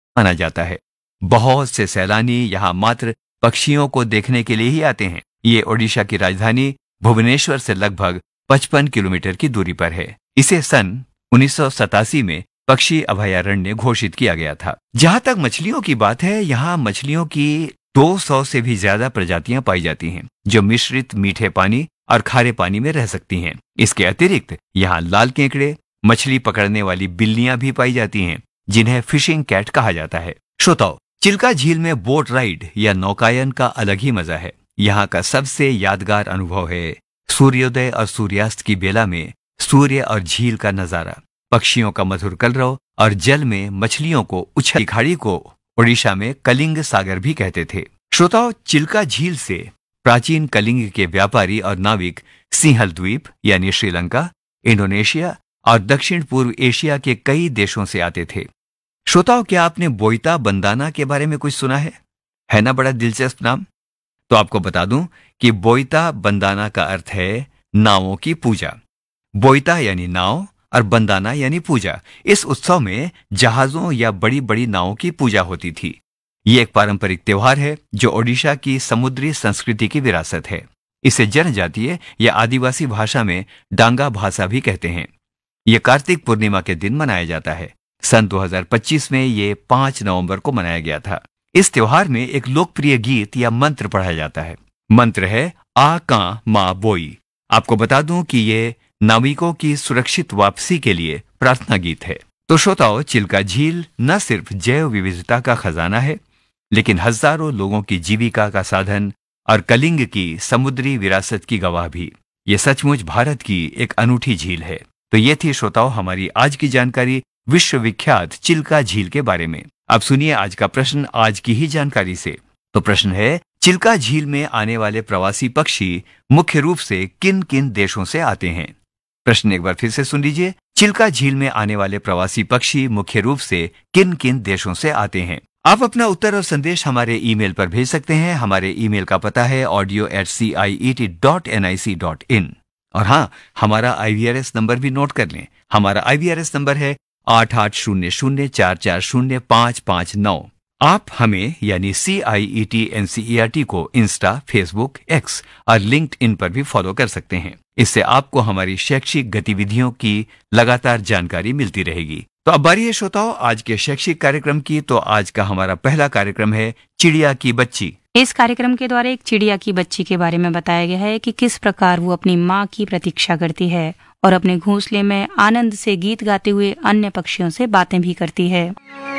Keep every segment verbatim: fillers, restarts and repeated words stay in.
माना जाता है। बहुत से सैलानी यहाँ मात्र पक्षियों को देखने के लिए ही आते हैं। ये ओडिशा की राजधानी भुवनेश्वर से लगभग पचपन किलोमीटर की दूरी पर है। इसे सन उन्नीस सौ सतासी में पक्षी अभयारण्य घोषित किया गया था। जहां तक मछलियों की बात है, यहाँ मछलियों की दो सौ से भी ज्यादा प्रजातियां पाई जाती हैं, जो मिश्रित मीठे पानी और खारे पानी में रह सकती हैं। इसके अतिरिक्त यहाँ लाल केकड़े, मछली पकड़ने वाली बिल्लियां भी पाई जाती हैं, जिन्हें फिशिंग कैट कहा जाता है। श्रोताओ, चिल्का झील में बोट राइड या नौकायन का अलग ही मजा है। यहाँ का सबसे यादगार अनुभव है सूर्योदय और सूर्यास्त की बेला में सूर्य और झील का नजारा, पक्षियों का मधुर कलरव और जल में मछलियों को उछल खाड़ी को ओडिशा में कलिंग सागर भी कहते थे। श्रोताओ, चिल्का झील से प्राचीन कलिंग के व्यापारी और नाविक सिंहल द्वीप यानी श्रीलंका, इंडोनेशिया और दक्षिण पूर्व एशिया के कई देशों से आते थे। श्रोताओ, क्या आपने बोईता बंदाना के बारे में कुछ सुना है? है ना बड़ा दिलचस्प नाम? तो आपको बता दूं कि बोईता बंदाना का अर्थ है नावों की पूजा। बोईता यानी नाव और बंदाना यानी पूजा। इस उत्सव में जहाजों या बड़ी बड़ी नावों की पूजा होती थी। ये एक पारंपरिक त्योहार है जो ओडिशा की समुद्री संस्कृति की विरासत है। इसे जनजातीय या आदिवासी भाषा में डांगा भाषा भी कहते हैं। ये कार्तिक पूर्णिमा के दिन मनाया जाता है। सन दो हज़ार पच्चीस में ये पांच नवंबर को मनाया गया था। इस त्योहार में एक लोकप्रिय गीत या मंत्र पढ़ा जाता है। मंत्र है आ का मा बोई। आपको बता दूं कि ये नाविकों की सुरक्षित वापसी के लिए प्रार्थना गीत है। तो श्रोताओ, चिल्का झील न सिर्फ जैव विविधता का खजाना है, लेकिन हजारों लोगों की जीविका का साधन और कलिंग की समुद्री विरासत की गवाह भी। ये सचमुच भारत की एक अनूठी झील है। तो ये थी श्रोताओ हमारी आज की जानकारी विश्वविख्यात चिल्का झील के बारे में। अब सुनिए आज का प्रश्न आज की ही जानकारी से। तो प्रश्न है, चिल्का झील में आने वाले प्रवासी पक्षी मुख्य रूप से किन किन देशों से आते हैं? प्रश्न एक बार फिर से सुन लीजिए। चिल्का झील में आने वाले प्रवासी पक्षी मुख्य रूप से किन किन देशों से आते हैं? आप अपना उत्तर और संदेश हमारे ईमेल पर भेज सकते हैं। हमारे ईमेल का पता है audio eight C I E T dot N I C dot in. और हाँ, हमारा आई वी आर एस नंबर भी नोट कर लें। हमारा आई वी आर एस नंबर है आठ आठ शून्य शून्य चार चार शून्य पाँच पाँच नौ। आप हमें यानी सी आई E T N C E R T को इंस्टा, फेसबुक, एक्स और लिंक्ड इन पर भी फॉलो कर सकते हैं। इससे आपको हमारी शैक्षिक गतिविधियों की लगातार जानकारी मिलती रहेगी। तो अब बारी है श्रोताओं आज के शैक्षिक कार्यक्रम की। तो आज का हमारा पहला कार्यक्रम है चिड़िया की बच्ची। इस कार्यक्रम के द्वारा एक चिड़िया की बच्ची के बारे में बताया गया है कि किस प्रकार वो अपनी माँ की प्रतीक्षा करती है और अपने घोंसले में आनंद से गीत गाते हुए अन्य पक्षियों से बातें भी करती है।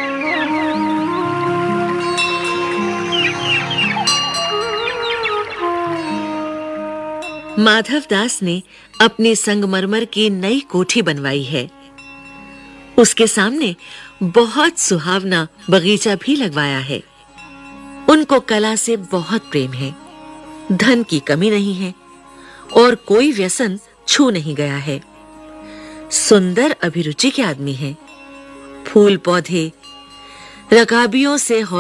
माधव दास ने अपनी संगमरमर की नई कोठी बनवाई है। उसके सामने बहुत सुहावना बगीचा भी लगवाया है। उनको कला से बहुत प्रेम है, धन की कमी नहीं है और कोई व्यसन छू नहीं गया है। सुंदर अभिरुचि के आदमी हैं। फूल पौधे, रकाबियों से